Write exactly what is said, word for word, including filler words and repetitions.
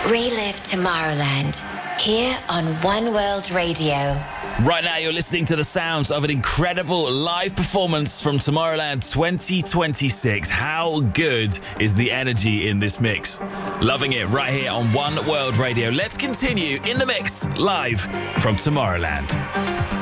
Relive Tomorrowland here on One World Radio. Right now, you're listening to the sounds of an incredible live performance from Tomorrowland twenty twenty-six. How good is the energy in this mix? Loving it right here on One World Radio. Let's continue in the mix live from Tomorrowland.